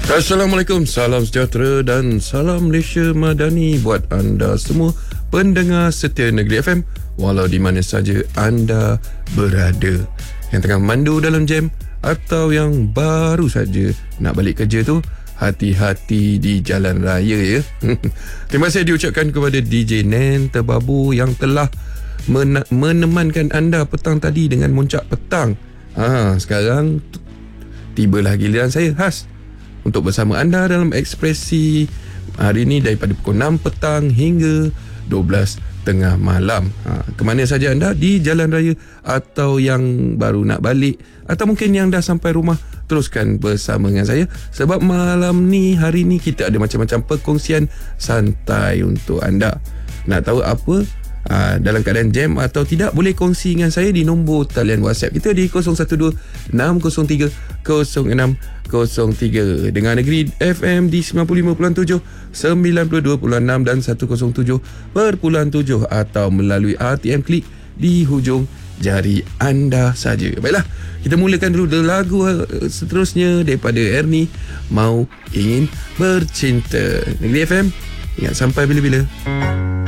Assalamualaikum, salam sejahtera dan salam Malaysia Madani buat anda semua pendengar setia Negeri FM, walau di mana saja anda berada. Yang tengah mandu dalam jam atau yang baru saja nak balik kerja tu, hati-hati di jalan raya ya. Terima kasih diucapkan kepada DJ Nen Terbabu yang telah menemankan anda petang tadi dengan Muncak Petang. Sekarang tibalah giliran saya khas untuk bersama anda dalam ekspresi hari ini daripada pukul 6 petang hingga 12 tengah malam. Ke mana saja anda, di jalan raya atau yang baru nak balik atau mungkin yang dah sampai rumah, teruskan bersama dengan saya sebab malam ni, hari ni kita ada macam-macam perkongsian santai untuk anda. Nak tahu apa dalam keadaan jam atau tidak, boleh kongsi dengan saya di nombor talian WhatsApp kita di 012-603-0603 dengan Negeri FM di 95.7, 92.6 dan 107.7 atau melalui RTM Klik di hujung jari anda saja. Baiklah, kita mulakan dulu lagu seterusnya daripada Ernie, Mau Ingin Bercinta. Negeri FM, ingat sampai bila-bila.